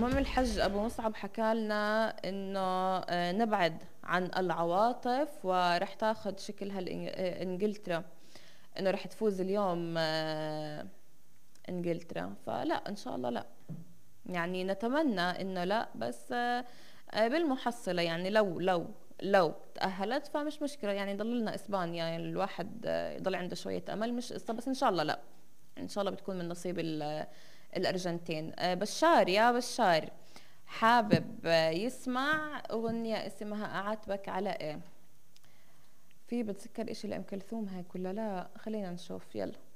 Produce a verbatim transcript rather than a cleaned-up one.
المهم الحج أبو مصعب حكى لنا إنه آه، نبعد عن العواطف، ورح تاخد شكلها الإنج- آه، إنجلترا، إنه رح تفوز اليوم آه، إنجلترا. فلا إن شاء الله لا، يعني نتمنى إنه لا، بس آه، آه، بالمحصلة يعني لو لو لو تأهلت فمش مشكلة، يعني يضل لنا إسبانيا، يعني الواحد آه، يضل عنده شوية أمل، مش قصة، بس إن شاء الله لا، ان شاء الله بتكون من نصيب ال- الارجنتين. آه، بشار يا بشار، حابب آه، يسمع اغنية اسمها اعاتبك على ايه؟ في بتذكر اشي لأم كلثوم هيك ولا لا؟ خلينا نشوف، يلا.